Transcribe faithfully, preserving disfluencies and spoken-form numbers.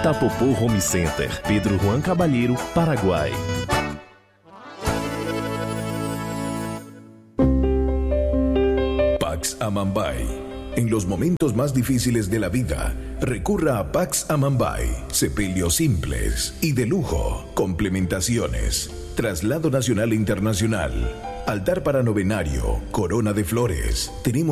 Itapopô Home Center, Pedro Juan Cabalheiro, Paraguai. Pax Amambay. En los momentos más difíciles de la vida, recurra a Pax Amambay. Sepelios simples y de lujo. Complementaciones. Traslado nacional e internacional. Altar para novenario. Corona de flores. Tenemos